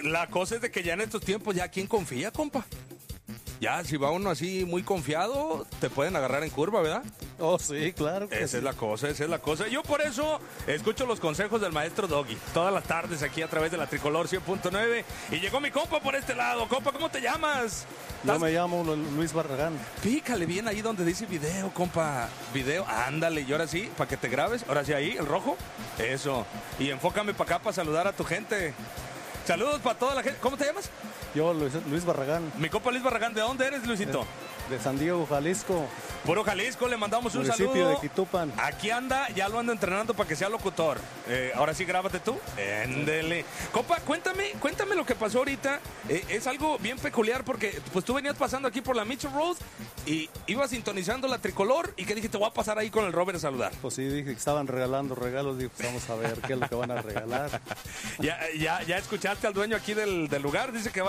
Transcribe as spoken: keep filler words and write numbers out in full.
la cosa es de que ya en estos tiempos, ya ¿quién confía, compa? Ya, si va uno así muy confiado, te pueden agarrar en curva, ¿verdad? Oh, sí, claro. Que esa sí. es la cosa, esa es la cosa. Yo por eso escucho los consejos del maestro Doggy todas las tardes aquí a través de la Tricolor cien punto nueve. Y llegó mi compa por este lado. Compa, ¿cómo te llamas? Yo ¿Estás? me llamo Luis Barragán. Pícale bien ahí donde dice video, compa. Video, ándale. Y ahora sí, para que te grabes. Ahora sí ahí, el rojo. Eso. Y enfócame para acá para saludar a tu gente. Saludos para toda la gente. ¿Cómo te llamas? Yo, Luis, Luis Barragán. Mi compa Luis Barragán. ¿De dónde eres, Luisito? De, de San Diego, Jalisco. Puro Jalisco, le mandamos un municipio saludo. de Quitupan. Aquí anda, ya lo ando entrenando para que sea locutor. Eh, ahora sí, grábate tú. Éndele. Compa, cuéntame, cuéntame lo que pasó ahorita. Eh, es algo bien peculiar porque pues tú venías pasando aquí por la Mitchell Road y ibas sintonizando la Tricolor y que dije, te voy a pasar ahí con el Robert a saludar. Pues sí, dije que estaban regalando regalos. Digo, pues vamos a ver qué es lo que van a regalar. ya, ya, ya escuchaste al dueño aquí del, del lugar, dice que va